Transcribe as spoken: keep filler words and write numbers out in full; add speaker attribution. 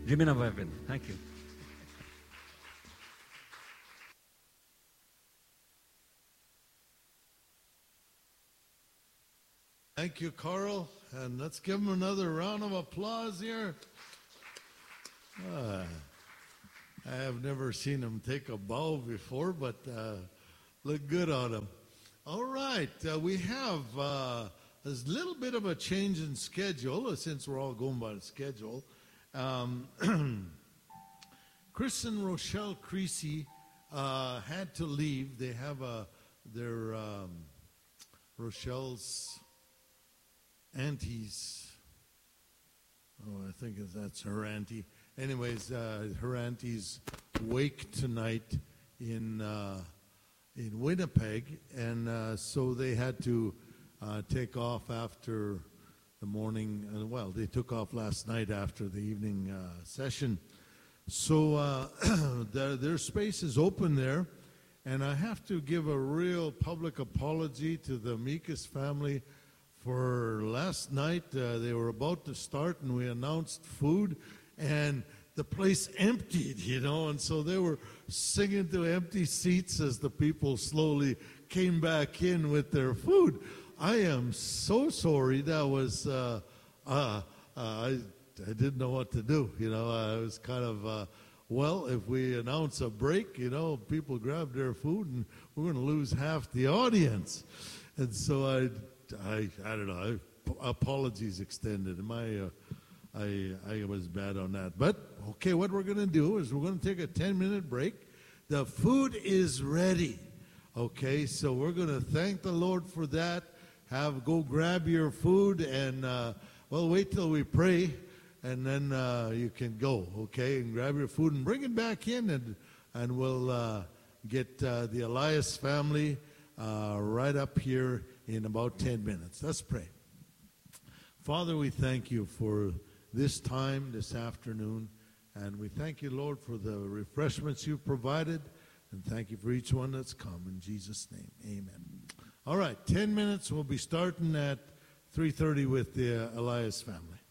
Speaker 1: Jimmy na Vivin. Thank you.
Speaker 2: Thank you, Carl. And let's give him another round of applause here. Uh, I have never seen him take a bow before, but uh, look good on him. All right, uh, we have uh, a little bit of a change in schedule, uh, since we're all going by the schedule. Um, Chris and Rochelle Creasy uh, had to leave. They have a, their um, Rochelle's auntie's, oh, I think that's her auntie. Anyways, uh, her auntie's wake tonight in uh, in Winnipeg, and uh, so they had to uh, take off after the morning. Uh, well, they took off last night after the evening uh, session. So uh, their, their space is open there, and I have to give a real public apology to the Mikas family. For last night, uh, they were about to start, and we announced food, and the place emptied, you know, and so they were singing to empty seats as the people slowly came back in with their food. I am so sorry. That was, uh, uh, uh, I, I didn't know what to do, you know. I was kind of, uh, well, if we announce a break, you know, people grab their food, and we're going to lose half the audience. And so I... I, I don't know. I, apologies extended. My, uh, I, I was bad on that. But, okay, what we're going to do is we're going to take a ten-minute break. The food is ready. Okay, so we're going to thank the Lord for that. Have Go grab your food, and, uh, well, wait till we pray, and then uh, you can go, okay, and grab your food and bring it back in, and, and we'll uh, get uh, the Elias family uh, right up here in about ten minutes. Let's pray. Father, we thank you for this time, this afternoon, and we thank you, Lord, for the refreshments you've provided, and thank you for each one that's come. In Jesus' name, amen. All right, ten minutes. We'll be starting at three thirty with the uh, Elias family.